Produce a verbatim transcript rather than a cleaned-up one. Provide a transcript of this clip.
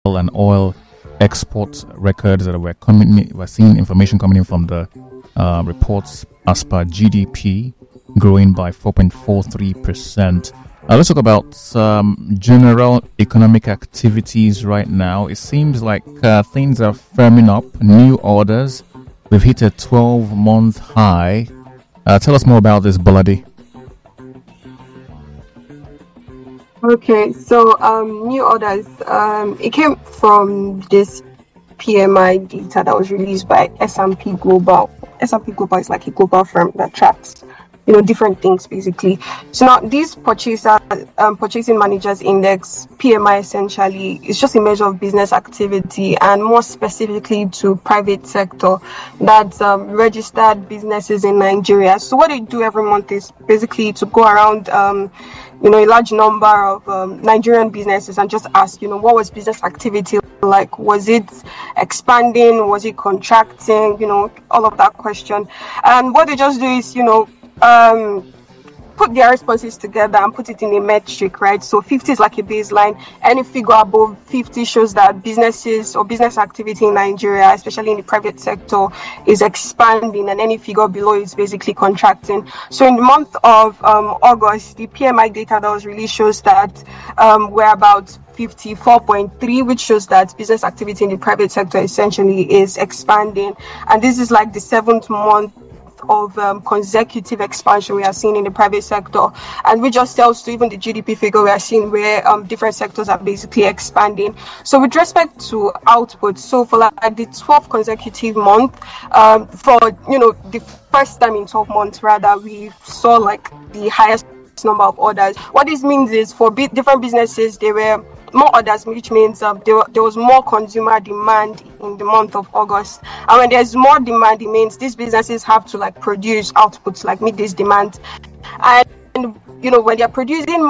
and oil export records that were coming. We're seeing information coming in from the uh, reports as per G D P growing by four point four three percent. Uh, let's talk about um, general economic activities right now. It seems like uh, things are firming up. New orders. We've hit a twelve-month high. Uh, tell us more about this, Bolade. Okay, so um, new orders. Um, it came from this P M I data that was released by S and P Global. S and P Global is like a global firm that tracks, you know, different things basically. So now this purchaser, um, purchasing managers index, P M I essentially, is just a measure of business activity and more specifically to private sector, that's um, registered businesses in Nigeria. So what they do every month is basically to go around, um, you know, a large number of um, Nigerian businesses and just ask, you know, what was business activity like? Was it expanding? Was it contracting? You know, all of that question. And what they just do is, you know, um, put their responses together and put it in a metric, right? So fifty is like a baseline. Any figure above fifty shows that businesses or business activity in Nigeria, especially in the private sector, is expanding, and any figure below is basically contracting. So in the month of um, August, the P M I data that was released shows that um, we're about fifty-four point three, which shows that business activity in the private sector essentially is expanding. And this is like the seventh month of um, consecutive expansion we are seeing in the private sector, and we just tells to even the G D P figure we are seeing where um, different sectors are basically expanding. So with respect to output, so for like the twelfth consecutive month, um, for you know the first time in twelve months rather, we saw like the highest number of orders. What this means is for b- different businesses, there were more orders, which means um, there, there was more consumer demand in the month of August. And when there's more demand, it means these businesses have to like produce outputs like meet this demand. And you know, when they're producing